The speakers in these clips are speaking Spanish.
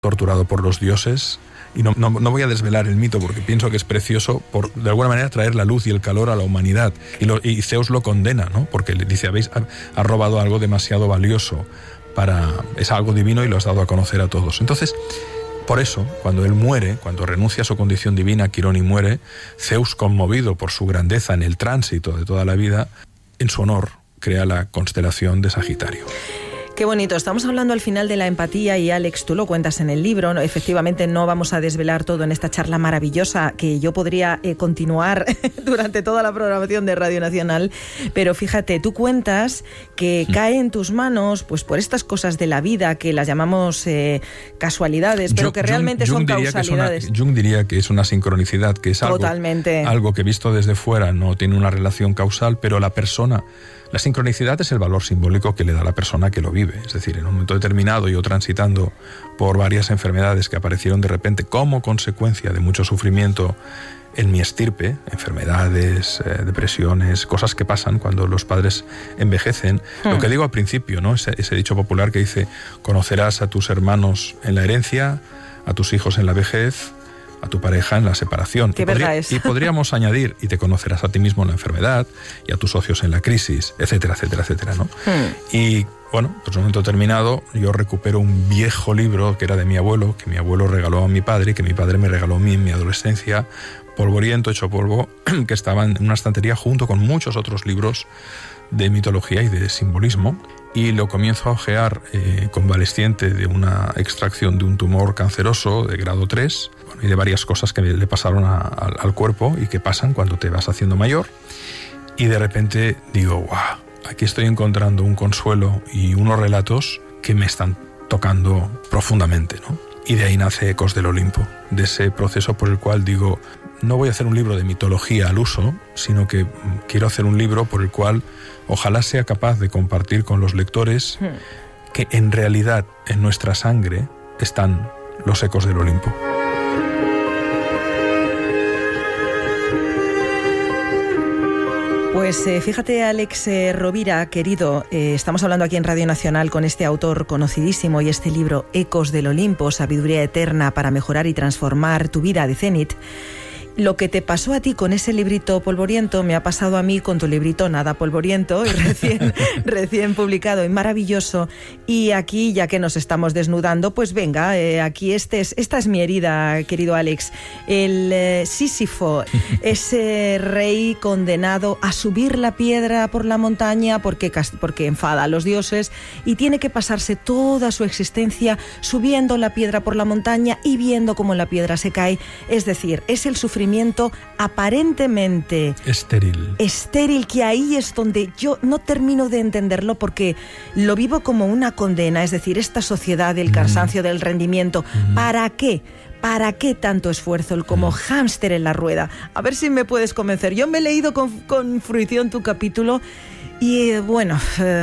torturado por los dioses. Y no voy a desvelar el mito porque pienso que es precioso por, de alguna manera, traer la luz y el calor a la humanidad. Y Zeus lo condena, ¿no? Porque le dice, has robado algo demasiado valioso, es algo divino y lo has dado a conocer a todos. Entonces, por eso, cuando él muere, cuando renuncia a su condición divina, Quirón, y muere, Zeus, conmovido por su grandeza en el tránsito de toda la vida, en su honor crea la constelación de Sagitario. Qué bonito. Estamos hablando al final de la empatía y, Alex, tú lo cuentas en el libro, ¿no? Efectivamente, no vamos a desvelar todo en esta charla maravillosa que yo podría continuar durante toda la programación de Radio Nacional, pero fíjate, tú cuentas que cae en tus manos, pues por estas cosas de la vida que las llamamos casualidades, pero que realmente son causalidades. Jung diría que es una sincronicidad, que es algo que visto desde fuera no tiene una relación causal, pero la sincronicidad es el valor simbólico que le da a la persona que lo vive. Es decir, en un momento determinado, yo transitando por varias enfermedades que aparecieron de repente como consecuencia de mucho sufrimiento en mi estirpe, enfermedades, depresiones, cosas que pasan cuando los padres envejecen. Lo que digo al principio, ¿no? Ese dicho popular que dice, conocerás a tus hermanos en la herencia, a tus hijos en la vejez, a tu pareja en la separación. Qué verdad es. Y podríamos añadir, y te conocerás a ti mismo en la enfermedad, y a tus socios en la crisis, etcétera, etcétera, etcétera, ¿no? Y bueno, pues en un momento determinado yo recupero un viejo libro que era de mi abuelo, que mi abuelo regaló a mi padre, que mi padre me regaló a mí en mi adolescencia, polvoriento, hecho polvo, que estaba en una estantería junto con muchos otros libros de mitología y de simbolismo, y lo comienzo a hojear convaleciente de una extracción de un tumor canceroso de grado 3, y de varias cosas que le pasaron al cuerpo y que pasan cuando te vas haciendo mayor, y de repente digo, ¡guau! Aquí estoy encontrando un consuelo y unos relatos que me están tocando profundamente, ¿no? Y de ahí nace Ecos del Olimpo, de ese proceso por el cual digo, no voy a hacer un libro de mitología al uso, sino que quiero hacer un libro por el cual ojalá sea capaz de compartir con los lectores que en realidad en nuestra sangre están los ecos del Olimpo. Pues fíjate, Alex Rovira, querido, estamos hablando aquí en Radio Nacional con este autor conocidísimo y este libro Ecos del Olimpo, sabiduría eterna para mejorar y transformar tu vida, de Zenit. Lo que te pasó a ti con ese librito polvoriento me ha pasado a mí con tu librito Nada Polvoriento, recién publicado y maravilloso. Y aquí, ya que nos estamos desnudando, pues venga, aquí esta es mi herida, querido Alex. El Sísifo, ese rey condenado a subir la piedra por la montaña porque enfada a los dioses y tiene que pasarse toda su existencia subiendo la piedra por la montaña y viendo cómo la piedra se cae. Es decir, es el sufrimiento aparentemente estéril, que ahí es donde yo no termino de entenderlo porque lo vivo como una condena, es decir, esta sociedad del cansancio, del rendimiento. ¿Para qué? ¿Para qué tanto esfuerzo? Como hámster en la rueda. A ver si me puedes convencer. Yo me he leído con fruición tu capítulo y bueno,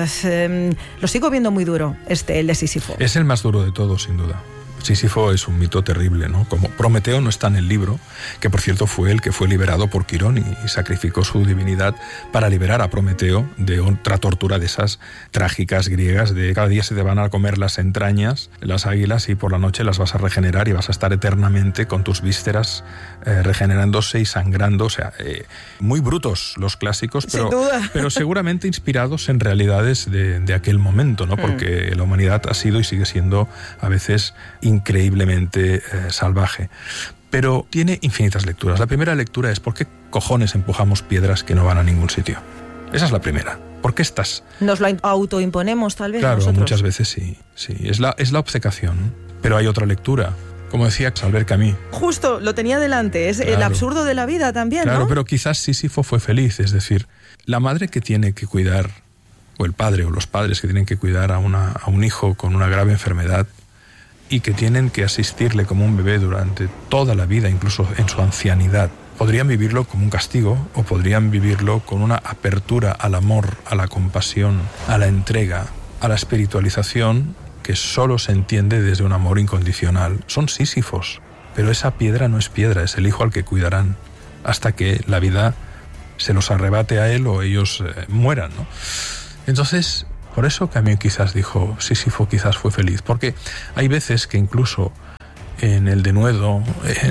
lo sigo viendo muy duro, el de Sísifo. Es el más duro de todos, sin duda. Sísifo es un mito terrible, ¿no? Como Prometeo no está en el libro, que por cierto fue el que fue liberado por Quirón y sacrificó su divinidad para liberar a Prometeo de otra tortura de esas trágicas griegas, de cada día se te van a comer las entrañas, las águilas, y por la noche las vas a regenerar y vas a estar eternamente con tus vísceras regenerándose y sangrando. O sea, muy brutos los clásicos, pero seguramente inspirados en realidades de aquel momento, ¿no? Porque la humanidad ha sido y sigue siendo a veces increíblemente salvaje. Pero tiene infinitas lecturas. La primera lectura es ¿por qué cojones empujamos piedras que no van a ningún sitio? Esa es la primera. ¿Por qué estás? Nos lo autoimponemos tal vez. Claro, nosotros. Muchas veces sí. Es la obcecación. Pero hay otra lectura. Como decía Albert Camus. Justo, lo tenía delante. Es el absurdo de la vida también, claro, ¿no? Pero quizás Sísifo fue feliz. Es decir, la madre que tiene que cuidar, o el padre o los padres que tienen que cuidar a un hijo con una grave enfermedad, y que tienen que asistirle como un bebé durante toda la vida, incluso en su ancianidad, podrían vivirlo como un castigo o podrían vivirlo con una apertura al amor, a la compasión, a la entrega, a la espiritualización, que solo se entiende desde un amor incondicional. Son Sísifos, pero esa piedra no es piedra, es el hijo al que cuidarán hasta que la vida se los arrebate a él o ellos mueran, ¿no? Entonces, por eso Camus quizás dijo, Sísifo quizás fue feliz, porque hay veces que incluso en el denuedo,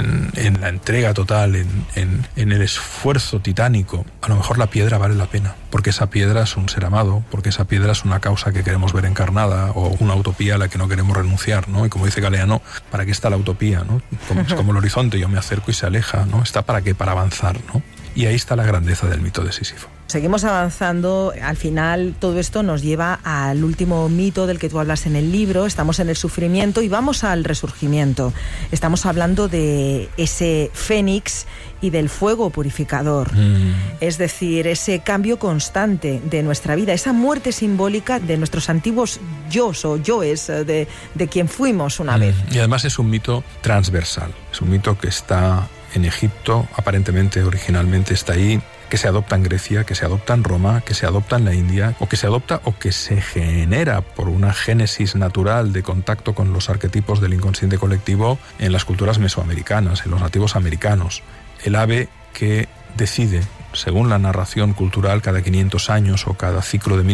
en la entrega total, en el esfuerzo titánico, a lo mejor la piedra vale la pena, porque esa piedra es un ser amado, porque esa piedra es una causa que queremos ver encarnada o una utopía a la que no queremos renunciar, ¿no? Y como dice Galeano, ¿para qué está la utopía, no? Es como el horizonte, yo me acerco y se aleja, ¿no? ¿Está para qué? Para avanzar, ¿no? Y ahí está la grandeza del mito de Sísifo. Seguimos avanzando. Al final todo esto nos lleva al último mito del que tú hablas en el libro. Estamos en el sufrimiento y vamos al resurgimiento. Estamos hablando de ese fénix y del fuego purificador. Es decir, ese cambio constante de nuestra vida, esa muerte simbólica de nuestros antiguos yos o yoes, de quien fuimos una vez. Y además es un mito transversal. Es un mito que está en Egipto, aparentemente, originalmente está ahí, que se adopta en Grecia, que se adopta en Roma, que se adopta en la India, o que se adopta o que se genera por una génesis natural de contacto con los arquetipos del inconsciente colectivo en las culturas mesoamericanas, en los nativos americanos. El ave que decide, según la narración cultural, cada 500 años o cada ciclo de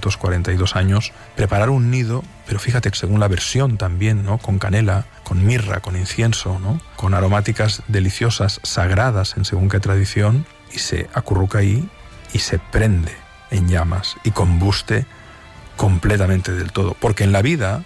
1642 años, preparar un nido, pero fíjate, según la versión también, ¿no? Con canela, con mirra, con incienso, ¿no? Con aromáticas deliciosas, sagradas en según qué tradición, y se acurruca ahí y se prende en llamas y combuste completamente del todo. Porque en la vida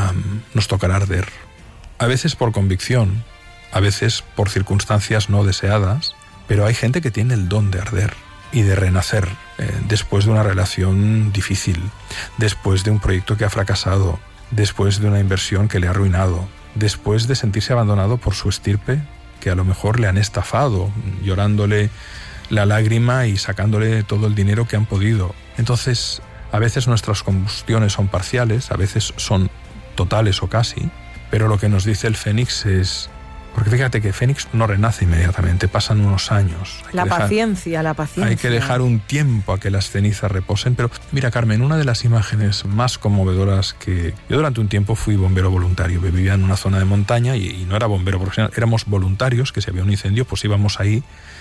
nos tocará arder, a veces por convicción, a veces por circunstancias no deseadas, pero hay gente que tiene el don de arder y de renacer después de una relación difícil, después de un proyecto que ha fracasado, después de una inversión que le ha arruinado, después de sentirse abandonado por su estirpe, que a lo mejor le han estafado, llorándole la lágrima y sacándole todo el dinero que han podido. Entonces, a veces nuestras combustiones son parciales, a veces son totales o casi, pero lo que nos dice el Fénix es... Porque fíjate que Fénix no renace inmediatamente, pasan unos años. La paciencia. Hay que dejar un tiempo a que las cenizas reposen. Pero mira, Carmen, una de las imágenes más conmovedoras que... Yo durante un tiempo fui bombero voluntario, vivía en una zona de montaña y no era bombero profesional, éramos voluntarios, que si había un incendio pues íbamos ahí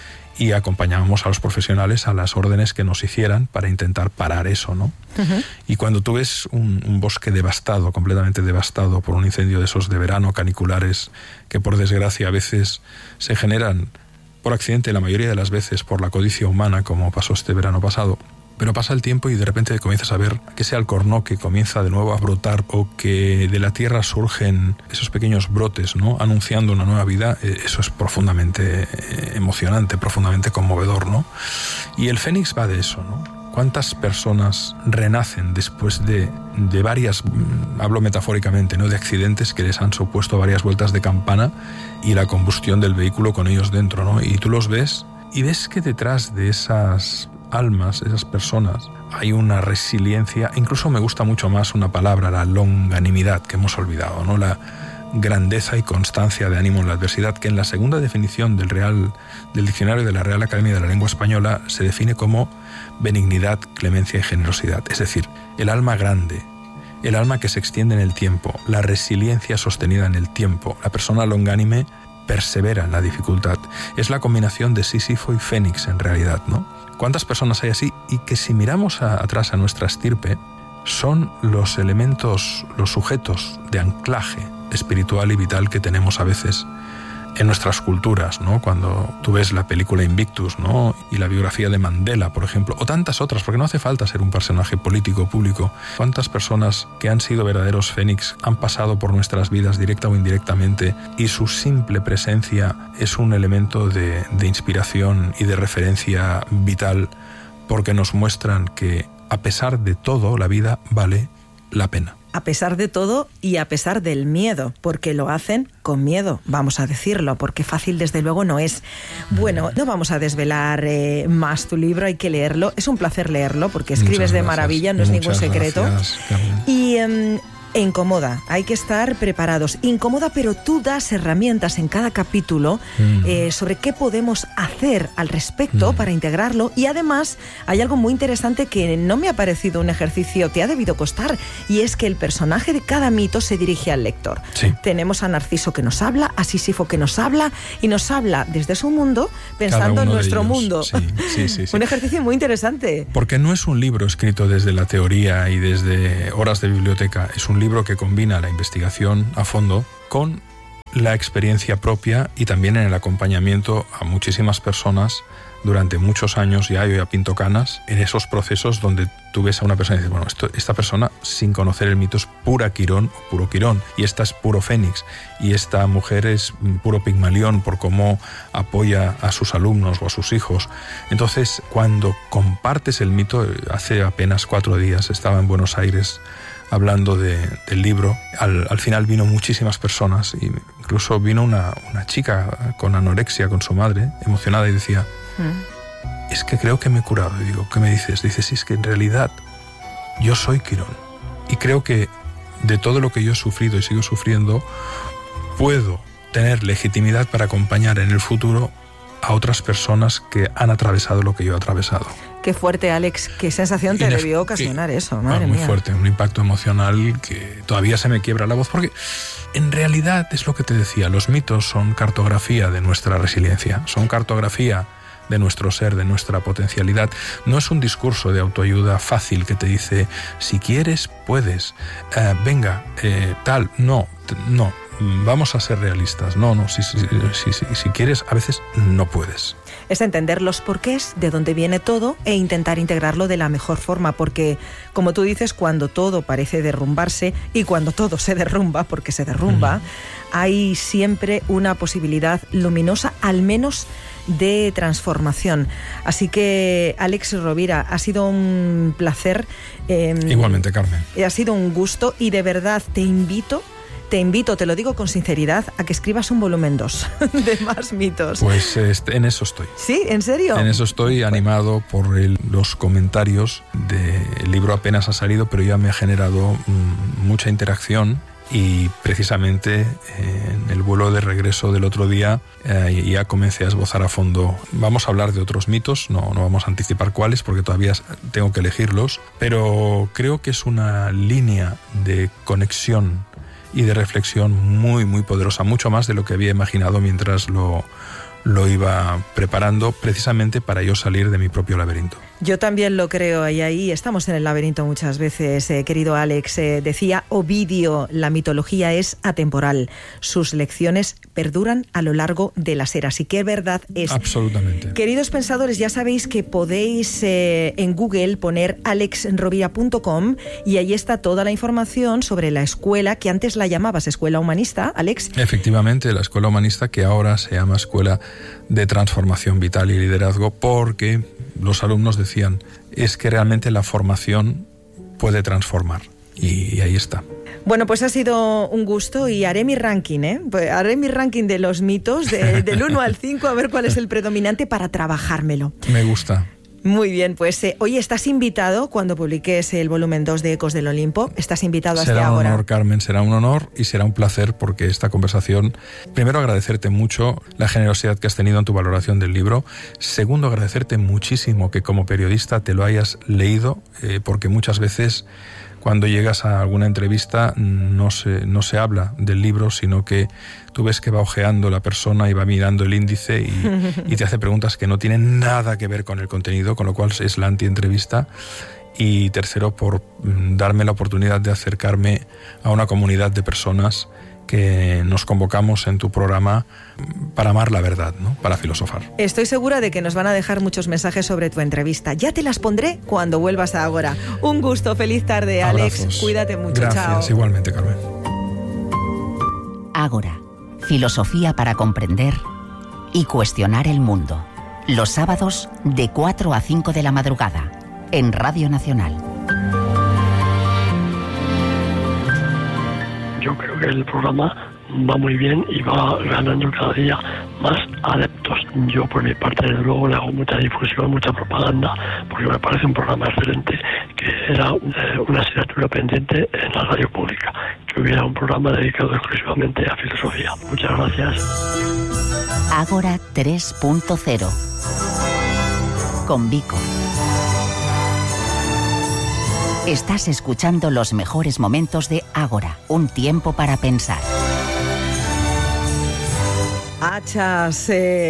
y acompañábamos a los profesionales a las órdenes que nos hicieran para intentar parar eso, ¿no? Uh-huh. Y cuando tú ves un bosque devastado, completamente devastado por un incendio de esos de verano, caniculares, que por desgracia a veces se generan por accidente, la mayoría de las veces por la codicia humana, como pasó este verano pasado, pero pasa el tiempo y de repente comienzas a ver que ese alcornoque que comienza de nuevo a brotar o que de la tierra surgen esos pequeños brotes, ¿no? Anunciando una nueva vida, eso es profundamente emocionante, profundamente conmovedor, ¿no? Y el Fénix va de eso, ¿no? ¿Cuántas personas renacen después de varias, hablo metafóricamente, ¿no? De accidentes que les han supuesto varias vueltas de campana y la combustión del vehículo con ellos dentro, ¿no? Y tú los ves y ves que detrás de esas almas, esas personas, hay una resiliencia, incluso me gusta mucho más una palabra, la longanimidad, que hemos olvidado, ¿no? La grandeza y constancia de ánimo en la adversidad, que en la segunda definición del diccionario de la Real Academia de la Lengua Española se define como benignidad, clemencia y generosidad, es decir, el alma grande, el alma que se extiende en el tiempo, la resiliencia sostenida en el tiempo, la persona longánime persevera en la dificultad. Es la combinación de Sísifo y Fénix en realidad, ¿no? ¿Cuántas personas hay así? Y que si miramos atrás a nuestra estirpe, son los elementos, los sujetos de anclaje espiritual y vital que tenemos a veces en nuestras culturas, ¿no? Cuando tú ves la película Invictus, ¿no? Y la biografía de Mandela, por ejemplo, o tantas otras, porque no hace falta ser un personaje político público. ¿Cuántas personas que han sido verdaderos fénix han pasado por nuestras vidas directa o indirectamente y su simple presencia es un elemento de inspiración y de referencia vital porque nos muestran que a pesar de todo la vida vale la pena? A pesar de todo y a pesar del miedo, porque lo hacen con miedo, vamos a decirlo, porque fácil desde luego no es. Bueno, no vamos a desvelar más tu libro, hay que leerlo. Es un placer leerlo porque escribes de maravilla, no es ningún secreto. Y incomoda, hay que estar preparados. Incomoda, pero tú das herramientas en cada capítulo sobre qué podemos hacer al respecto para integrarlo. Y además hay algo muy interesante que no me ha parecido un ejercicio, te ha debido costar, y es que el personaje de cada mito se dirige al lector. Sí. Tenemos a Narciso que nos habla, a Sísifo que nos habla, y nos habla desde su mundo pensando en nuestro mundo. Sí. Un ejercicio muy interesante. Porque no es un libro escrito desde la teoría y desde horas de biblioteca, es un libro que combina la investigación a fondo con la experiencia propia y también en el acompañamiento a muchísimas personas durante muchos años. Ya yo ya pinto canas en esos procesos donde tú ves a una persona y dices, bueno, esta persona sin conocer el mito es pura Quirón o puro Quirón, y esta es puro Fénix, y esta mujer es puro Pigmalión por cómo apoya a sus alumnos o a sus hijos. Entonces, cuando compartes el mito, hace apenas 4 días estaba en Buenos Aires hablando del libro, al final vino muchísimas personas, y incluso vino una chica con anorexia con su madre, emocionada, y decía, es que creo que me he curado. Y digo, ¿qué me dices? Dice, sí, es que en realidad yo soy Quirón. Y creo que de todo lo que yo he sufrido y sigo sufriendo, puedo tener legitimidad para acompañar en el futuro a otras personas que han atravesado lo que yo he atravesado. Qué fuerte, Alex. Qué sensación te debió ocasionar eso, madre mía. Muy fuerte, un impacto emocional que todavía se me quiebra la voz, porque en realidad es lo que te decía, los mitos son cartografía de nuestra resiliencia, son cartografía de nuestro ser, de nuestra potencialidad. No es un discurso de autoayuda fácil que te dice, si quieres, puedes, venga, tal, no, vamos a ser realistas, si quieres, a veces no puedes. Es entender los porqués, de dónde viene todo, e intentar integrarlo de la mejor forma, porque, como tú dices, cuando todo parece derrumbarse, y cuando todo se derrumba, porque se derrumba, hay siempre una posibilidad luminosa, al menos de transformación. Así que, Alex Rovira, ha sido un placer. Igualmente, Carmen. Ha sido un gusto, y de verdad te invito, te lo digo con sinceridad, a que escribas un volumen 2 de más mitos. Pues en eso estoy. ¿Sí? ¿En serio? En eso estoy, animado por los comentarios del libro. Apenas ha salido, pero ya me ha generado mucha interacción. Y precisamente en el vuelo de regreso del otro día ya comencé a esbozar a fondo. Vamos a hablar de otros mitos, no vamos a anticipar cuáles porque todavía tengo que elegirlos, pero creo que es una línea de conexión y de reflexión muy, muy poderosa, mucho más de lo que había imaginado mientras lo iba preparando, precisamente para yo salir de mi propio laberinto. Yo también lo creo, y ahí estamos en el laberinto muchas veces, querido Alex. Decía Ovidio, la mitología es atemporal, sus lecciones perduran a lo largo de las eras, y qué verdad es. Absolutamente. Queridos pensadores, ya sabéis que podéis en Google poner alexrovira.com, y ahí está toda la información sobre la escuela, que antes la llamabas Escuela Humanista, Alex. Efectivamente, la Escuela Humanista, que ahora se llama Escuela de Transformación Vital y Liderazgo, porque los alumnos decían, es que realmente la formación puede transformar, y ahí está. Bueno, pues ha sido un gusto, y haré mi ranking, haré mi ranking de los mitos, del 1 al 5, a ver cuál es el predominante para trabajármelo. Me gusta. Muy bien, pues hoy estás invitado, cuando publiques el volumen 2 de Ecos del Olimpo, estás invitado hasta ahora. Será un honor, Carmen, será un honor y será un placer, porque esta conversación, primero agradecerte mucho la generosidad que has tenido en tu valoración del libro, segundo agradecerte muchísimo que como periodista te lo hayas leído, porque muchas veces cuando llegas a alguna entrevista no se habla del libro, sino que tú ves que va ojeando la persona y va mirando el índice y te hace preguntas que no tienen nada que ver con el contenido, con lo cual es la antientrevista. Y tercero, por darme la oportunidad de acercarme a una comunidad de personas que nos convocamos en tu programa para amar la verdad, ¿no? Para filosofar. Estoy segura de que nos van a dejar muchos mensajes sobre tu entrevista. Ya te las pondré cuando vuelvas a Ágora. Un gusto, feliz tarde, Alex. Abrazos. Cuídate mucho. Gracias, chao. Igualmente, Carmen. Ágora, filosofía para comprender y cuestionar el mundo. Los sábados de 4 a 5 de la madrugada, en Radio Nacional. Yo creo que el programa va muy bien y va ganando cada día más adeptos. Yo, por mi parte, desde luego, le hago mucha difusión, mucha propaganda, porque me parece un programa excelente, que era una asignatura pendiente en la radio pública, que hubiera un programa dedicado exclusivamente a filosofía. Muchas gracias. Ágora 3.0 con Vico. Estás escuchando los mejores momentos de Ágora, un tiempo para pensar. Hachas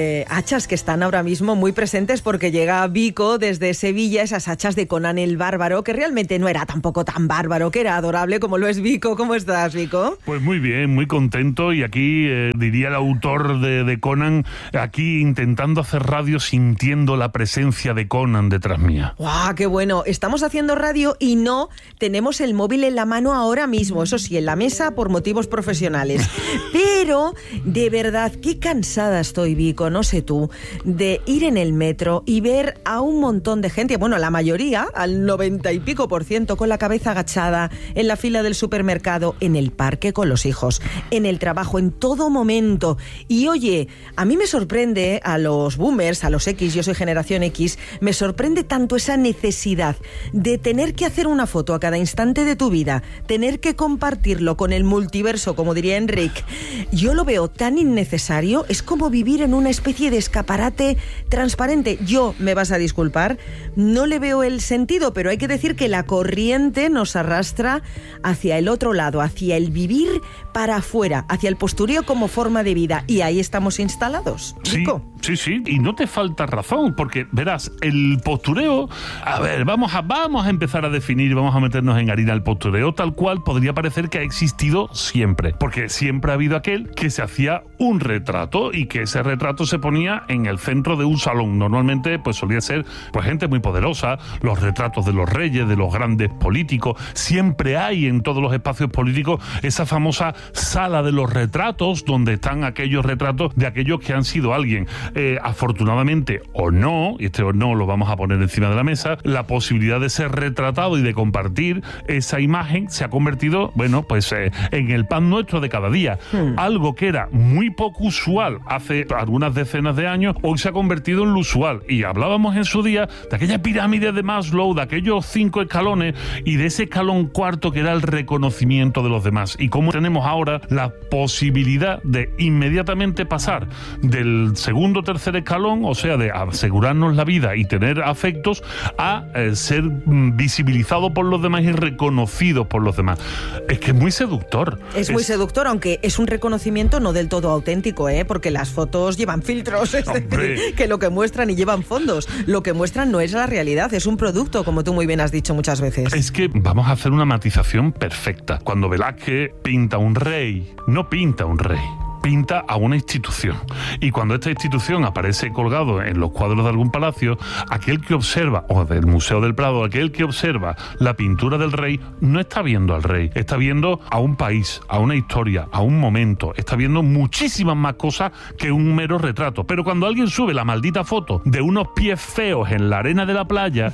que están ahora mismo muy presentes porque llega Vico desde Sevilla, esas hachas de Conan el Bárbaro, que realmente no era tampoco tan bárbaro, que era adorable como lo es Vico. ¿Cómo estás, Vico? Pues muy bien, muy contento, y aquí diría el autor de Conan, aquí intentando hacer radio sintiendo la presencia de Conan detrás mía. ¡Guau, qué bueno! Estamos haciendo radio y no tenemos el móvil en la mano ahora mismo, eso sí, en la mesa por motivos profesionales. Pero, de verdad, qué cansada estoy, Vico, no sé tú, de ir en el metro y ver a un montón de gente, bueno, la mayoría, al 90 y pico %, con la cabeza agachada, en la fila del supermercado, en el parque con los hijos, en el trabajo, en todo momento. Y oye, a mí me sorprende, a los boomers, a los X, yo soy generación X, me sorprende tanto esa necesidad de tener que hacer una foto a cada instante de tu vida, tener que compartirlo con el multiverso, como diría Enric. Yo lo veo tan innecesario. Es como vivir en una especie de escaparate transparente. Yo, me vas a disculpar, no le veo el sentido, pero hay que decir que la corriente nos arrastra hacia el otro lado, hacia el vivir para afuera, hacia el postureo como forma de vida. Y ahí estamos instalados. ¿Rico? Sí, y no te falta razón, porque verás, el postureo, a ver, vamos a empezar a definir, vamos a meternos en harina. El postureo tal cual podría parecer que ha existido siempre, porque siempre ha habido aquel que se hacía un retrato y que ese retrato se ponía en el centro de un salón. Normalmente pues solía ser pues gente muy poderosa, los retratos de los reyes, de los grandes políticos. Siempre hay en todos los espacios políticos esa famosa sala de los retratos, donde están aquellos retratos de aquellos que han sido alguien. Afortunadamente o no, y este o no lo vamos a poner encima de la mesa, la posibilidad de ser retratado y de compartir esa imagen se ha convertido, bueno, pues en el pan nuestro de cada día. Algo que era muy poco usual hace algunas decenas de años, hoy se ha convertido en lo usual. Y hablábamos en su día de aquella pirámide de Maslow, de aquellos 5 escalones y de ese escalón cuarto que era el reconocimiento de los demás. Y cómo tenemos ahora la posibilidad de inmediatamente pasar del segundo o tercer escalón, o sea, de asegurarnos la vida y tener afectos, a ser visibilizado por los demás y reconocido por los demás. Es que es muy seductor. Es muy seductor, aunque es un reconocimiento no del todo auténtico, porque las fotos llevan filtros, es decir, que lo que muestran y llevan fondos. Lo que muestran no es la realidad, es un producto, como tú muy bien has dicho muchas veces. Es que vamos a hacer una matización perfecta. Cuando Velázquez pinta un rey, no pinta un rey, pinta a una institución. Y cuando esta institución aparece colgado en los cuadros de algún palacio, aquel que observa, o del Museo del Prado, aquel que observa la pintura del rey, no está viendo al rey, está viendo a un país, a una historia, a un momento, está viendo muchísimas más cosas que un mero retrato. Pero cuando alguien sube la maldita foto de unos pies feos en la arena de la playa,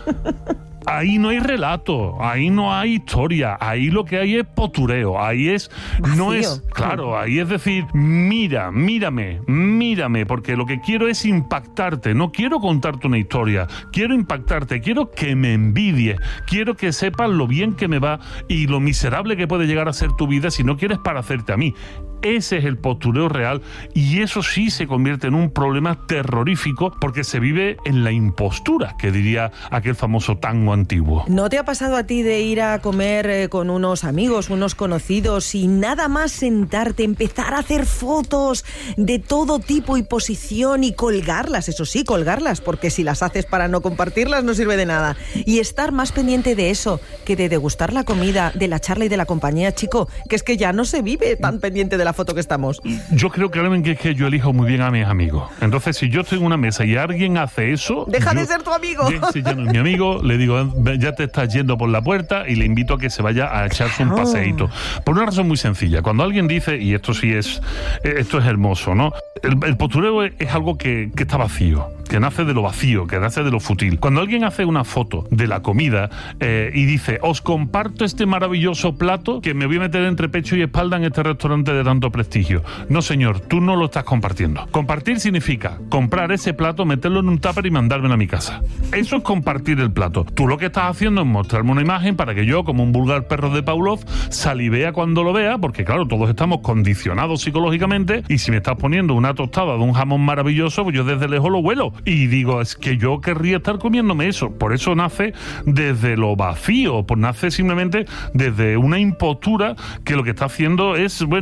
ahí no hay relato, ahí no hay historia, ahí lo que hay es postureo, ahí es, vacío. No es, claro, ahí es decir, mírame, porque lo que quiero es impactarte, no quiero contarte una historia, quiero impactarte, quiero que me envidies, quiero que sepas lo bien que me va y lo miserable que puede llegar a ser tu vida si no quieres parecerte a mí. Ese es el postureo real, y eso sí se convierte en un problema terrorífico porque se vive en la impostura, que diría aquel famoso tango antiguo. ¿No te ha pasado a ti de ir a comer con unos amigos, unos conocidos, y nada más sentarte, empezar a hacer fotos de todo tipo y posición y colgarlas? Eso sí, colgarlas, porque si las haces para no compartirlas no sirve de nada. Y estar más pendiente de eso que de degustar la comida, de la charla y de la compañía, chico, que es que ya no se vive tan pendiente de la foto que estamos. Yo creo claramente que es que yo elijo muy bien a mis amigos. Entonces, si yo estoy en una mesa y alguien hace eso... ¡Deja de ser tu amigo! Si ya no es mi amigo, le digo, ya te estás yendo por la puerta, y le invito a que se vaya a echarse un paseíto. Por una razón muy sencilla. Cuando alguien dice, y esto sí es... Esto es hermoso, ¿no? El postureo es algo que está vacío, que nace de lo vacío, que nace de lo fútil. Cuando alguien hace una foto de la comida y dice, os comparto este maravilloso plato que me voy a meter entre pecho y espalda en este restaurante de tanto prestigio. No, señor, tú no lo estás compartiendo. Compartir significa comprar ese plato, meterlo en un tupper y mandármelo a mi casa. Eso es compartir el plato. Tú lo que estás haciendo es mostrarme una imagen para que yo, como un vulgar perro de Pavlov, salivea cuando lo vea, porque claro, todos estamos condicionados psicológicamente, y si me estás poniendo una tostada de un jamón maravilloso, pues yo desde lejos lo huelo. Y digo, es que yo querría estar comiéndome eso. Por eso nace desde lo vacío, pues nace simplemente desde una impostura que lo que está haciendo es, bueno, pues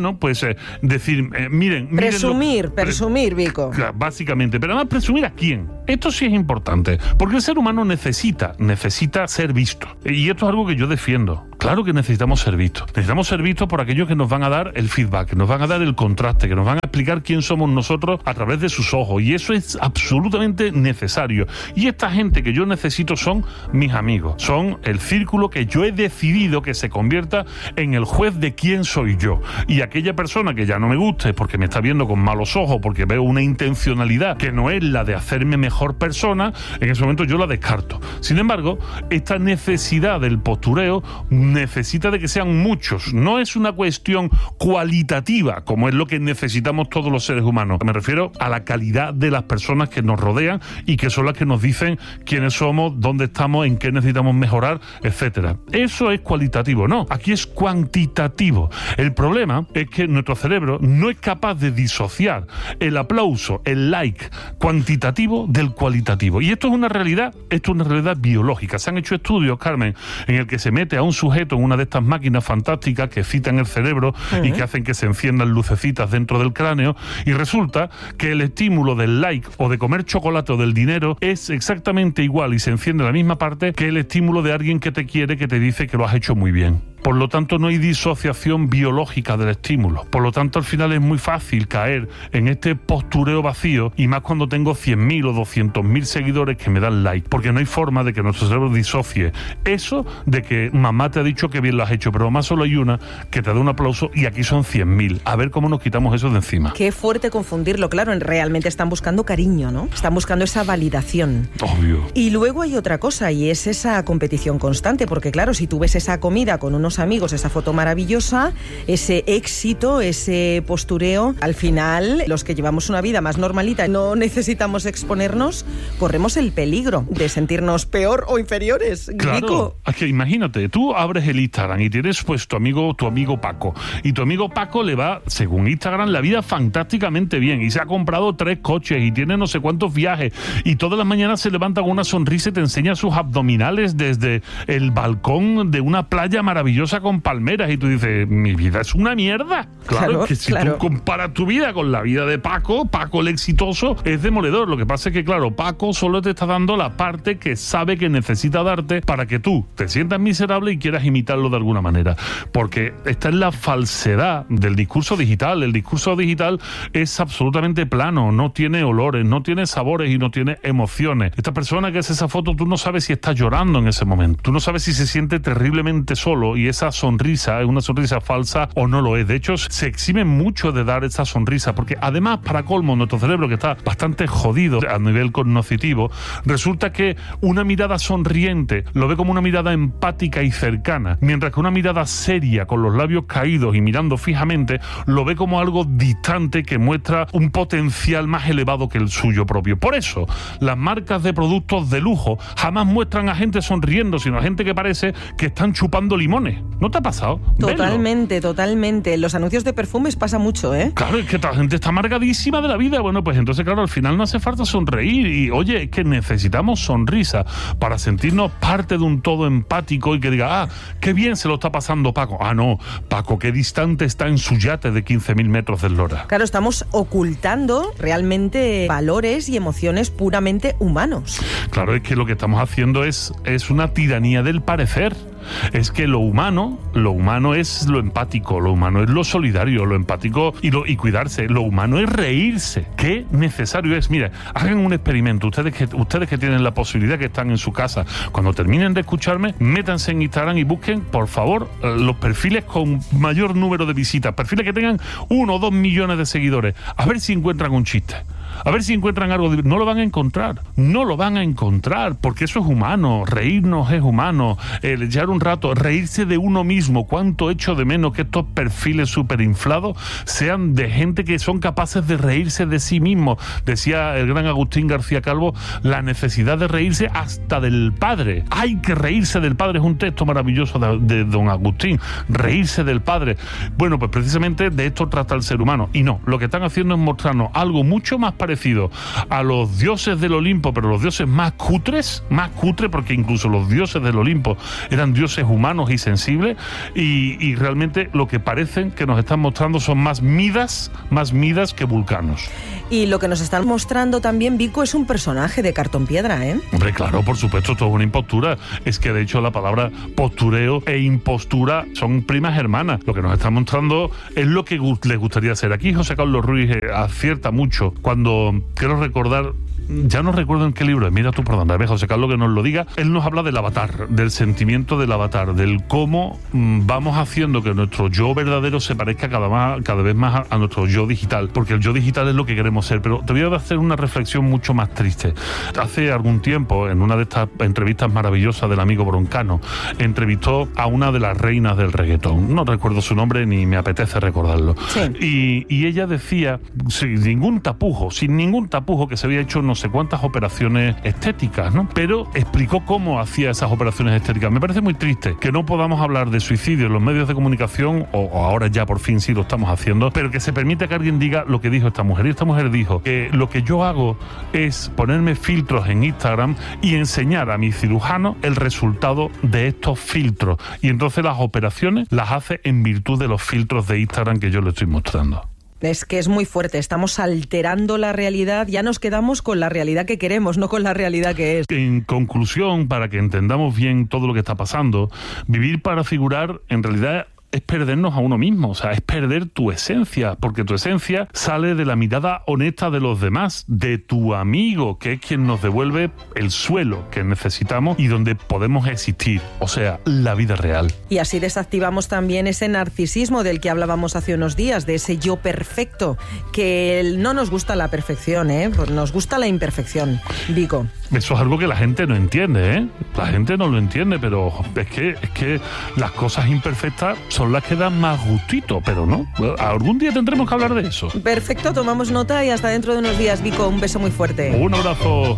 Entonces, decir, miren... Presumir, Vico. Básicamente, pero además presumir a quién. Esto sí es importante, porque el ser humano necesita ser visto. Y esto es algo que yo defiendo. Claro que necesitamos ser vistos. Necesitamos ser vistos por aquellos que nos van a dar el feedback, que nos van a dar el contraste, que nos van a explicar quién somos nosotros a través de sus ojos. Y eso es absolutamente necesario. Y esta gente que yo necesito son mis amigos. Son el círculo que yo he decidido que se convierta en el juez de quién soy yo. Y aquella persona que ya no me guste porque me está viendo con malos ojos, porque veo una intencionalidad que no es la de hacerme mejor persona, en ese momento yo la descarto. Sin embargo, esta necesidad del postureo necesita de que sean muchos. No es una cuestión cualitativa, como es lo que necesitamos todos los seres humanos. Me refiero a la calidad de las personas que nos rodean y que son las que nos dicen quiénes somos, dónde estamos, en qué necesitamos mejorar, etcétera. Eso es cualitativo, no. Aquí es cuantitativo. El problema es que nuestro cerebro no es capaz de disociar el aplauso, el like cuantitativo del cualitativo. Y esto es una realidad biológica. Se han hecho estudios, Carmen, en el que se mete a un sujeto en una de estas máquinas fantásticas que excitan el cerebro y que hacen que se enciendan lucecitas dentro del cráneo, y resulta que el estímulo del like o de comer chocolate o del dinero es exactamente igual y se enciende la misma parte que el estímulo de alguien que te quiere, que te dice que lo has hecho muy bien. Por lo tanto, no hay disociación biológica del estímulo. Por lo tanto, al final es muy fácil caer en este postureo vacío, y más cuando tengo 100.000 o 200.000 seguidores que me dan like, porque no hay forma de que nuestro cerebro disocie eso de que mamá te ha dicho que bien lo has hecho, pero mamá solo hay una que te da un aplauso y aquí son 100.000. A ver cómo nos quitamos eso de encima. Qué fuerte confundirlo, claro, realmente están buscando cariño, ¿no? Están buscando esa validación. Obvio. Y luego hay otra cosa, y es esa competición constante, porque claro, si tú ves esa comida con unos amigos, esa foto maravillosa, ese éxito, ese postureo, al final, los que llevamos una vida más normalita, no necesitamos exponernos, corremos el peligro de sentirnos peor o inferiores. Claro, Nico. es que imagínate, tú abres el Instagram y tienes pues tu amigo Paco, y tu amigo Paco le va, según Instagram, la vida fantásticamente bien, y se ha comprado 3 coches y tiene no sé cuántos viajes, y todas las mañanas se levanta con una sonrisa y te enseña sus abdominales desde el balcón de una playa maravillosa con palmeras, y tú dices, mi vida es una mierda. Claro, que si tú comparas tu vida con la vida de Paco el exitoso, es demoledor. Lo que pasa es que, claro, Paco solo te está dando la parte que sabe que necesita darte para que tú te sientas miserable y quieras imitarlo de alguna manera. Porque esta es la falsedad del discurso digital. El discurso digital es absolutamente plano, no tiene olores, no tiene sabores y no tiene emociones. Esta persona que hace esa foto, tú no sabes si está llorando en ese momento. Tú no sabes si se siente terriblemente solo, y esa sonrisa es una sonrisa falsa o no lo es. De hecho, se exime mucho de dar esa sonrisa, porque además, para colmo, nuestro cerebro, que está bastante jodido a nivel cognitivo, resulta que una mirada sonriente lo ve como una mirada empática y cercana, mientras que una mirada seria, con los labios caídos y mirando fijamente, lo ve como algo distante que muestra un potencial más elevado que el suyo propio. Por eso, las marcas de productos de lujo jamás muestran a gente sonriendo, sino a gente que parece que están chupando limones. ¿No te ha pasado? Totalmente. Los anuncios de perfumes pasa mucho, ¿eh? Claro, es que la gente está amargadísima de la vida. Bueno, pues entonces, claro, al final no hace falta sonreír. Y, oye, es que necesitamos sonrisa para sentirnos parte de un todo empático y que diga, qué bien se lo está pasando Paco. No, Paco, qué distante está en su yate de 15.000 metros de eslora. Claro, estamos ocultando realmente valores y emociones puramente humanos. Claro, es que lo que estamos haciendo es una tiranía del parecer. Es que lo humano es lo empático, lo humano es lo solidario, lo empático y cuidarse. Lo humano es reírse. Qué necesario es. Mira, hagan un experimento. Ustedes que tienen la posibilidad, que están en su casa, cuando terminen de escucharme, métanse en Instagram y busquen, por favor, los perfiles con mayor número de visitas, perfiles que tengan 1 o 2 millones de seguidores, a ver si encuentran un chiste. A ver si encuentran algo. No lo van a encontrar, porque eso es humano. Reírnos es humano. Echar un rato, reírse de uno mismo. Cuánto echo de menos que estos perfiles súper inflados sean de gente que son capaces de reírse de sí mismos. Decía el gran Agustín García Calvo, la necesidad de reírse hasta del padre. Hay que reírse del padre, es un texto maravilloso de don Agustín. Reírse del padre. Bueno, pues precisamente de esto trata el ser humano. Y no, lo que están haciendo es mostrarnos algo mucho más parecido parecido a los dioses del Olimpo, pero los dioses más cutres, porque incluso los dioses del Olimpo eran dioses humanos y sensibles, y realmente lo que parecen que nos están mostrando son más Midas que vulcanos. Y lo que nos están mostrando también, Vico, es un personaje de cartón piedra, ¿eh? Hombre, claro, por supuesto, esto es una impostura. Es que de hecho la palabra postureo e impostura son primas hermanas. Lo que nos está mostrando es lo que les gustaría hacer. Aquí José Carlos Ruiz acierta mucho cuando, quiero recordar, ya no recuerdo en qué libro es, mira tú por dónde, José Carlos que nos lo diga, él nos habla del avatar, del sentimiento del avatar, del cómo vamos haciendo que nuestro yo verdadero se parezca cada vez más a nuestro yo digital, porque el yo digital es lo que queremos ser. Pero te voy a hacer una reflexión mucho más triste. Hace algún tiempo, en una de estas entrevistas maravillosas del amigo Broncano, entrevistó a una de las reinas del reggaetón, no recuerdo su nombre ni me apetece recordarlo, sí. Y ella decía, sin ningún tapujo, que se había hecho no sé cuántas operaciones estéticas, ¿no? Pero explicó cómo hacía esas operaciones estéticas. Me parece muy triste que no podamos hablar de suicidio en los medios de comunicación, o ahora ya por fin sí lo estamos haciendo, pero que se permite que alguien diga lo que dijo esta mujer. Y esta mujer dijo que lo que yo hago es ponerme filtros en Instagram y enseñar a mi cirujano el resultado de estos filtros. Y entonces las operaciones las hace en virtud de los filtros de Instagram que yo le estoy mostrando. Es que es muy fuerte, estamos alterando la realidad, ya nos quedamos con la realidad que queremos, no con la realidad que es. En conclusión, para que entendamos bien todo lo que está pasando, vivir para figurar en realidad es perdernos a uno mismo, o sea, es perder tu esencia, porque tu esencia sale de la mirada honesta de los demás, de tu amigo, que es quien nos devuelve el suelo que necesitamos y donde podemos existir, o sea, la vida real. Y así desactivamos también ese narcisismo del que hablábamos hace unos días, de ese yo perfecto, que no nos gusta la perfección, pues nos gusta la imperfección, Vico. Eso es algo que la gente no entiende, ¿eh? La gente no lo entiende, pero es que las cosas imperfectas son las que dan más gustito, pero no. Algún día tendremos que hablar de eso. Perfecto, tomamos nota y hasta dentro de unos días, Vico. Un beso muy fuerte. Un abrazo.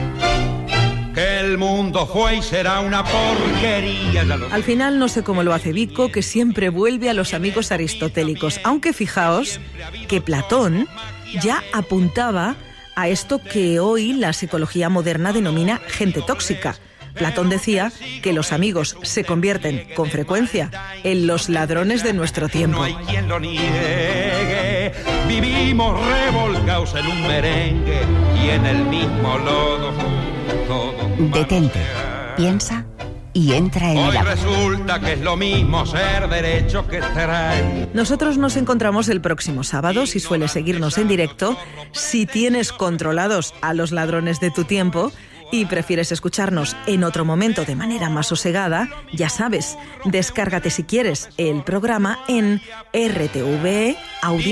Que el mundo fue y será una porquería. Al final no sé cómo lo hace Vico, que siempre vuelve a los amigos aristotélicos. Aunque fijaos que Platón ya apuntaba a esto que hoy la psicología moderna denomina gente tóxica. Platón decía que los amigos se convierten con frecuencia en los ladrones de nuestro tiempo. No hay quien lo niegue. Vivimos revolcados en un merengue y en el mismo lodo. Detente, piensa y entra en Hoy el resulta que es lo mismo ser derecho que traer. Nosotros nos encontramos el próximo sábado, si sueles seguirnos en directo, si tienes controlados a los ladrones de tu tiempo y prefieres escucharnos en otro momento de manera más sosegada, ya sabes, descárgate si quieres el programa en RTV Audio.